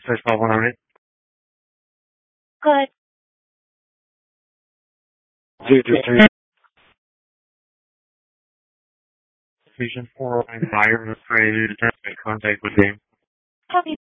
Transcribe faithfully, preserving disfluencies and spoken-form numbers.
Search twelve one hundred. Good. Zero three three. Station four oh nine buyer is ready to make contact with him. Copy.